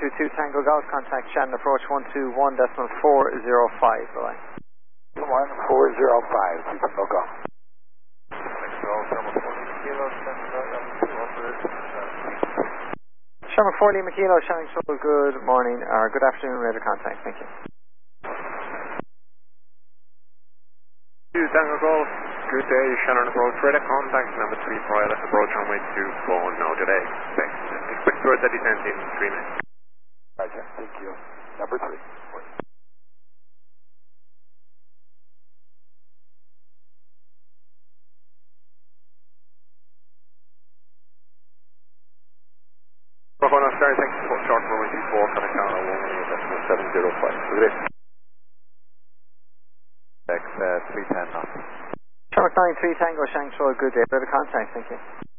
2 Tango Golf, contact Shannon approach 121.405, bye. 1405, 2 Tango Golf. Sherman 4 Lima Kilo, Shannon Control, good morning, or good afternoon, radar contact, thank you. 2 Tango Golf, good day, Shannon approach, radar contact, number 3 pilot, approach runway 24, no delay. Expect bird at descent in 3 minutes. Roger, thank you. Number 3. Bravo, no, sorry, thanks for short runway 24, Kanakana, 1, 705. Good day. 310 knots. Sherman 9 3 Tango, Shannon Control, good day, radar contact, thank you.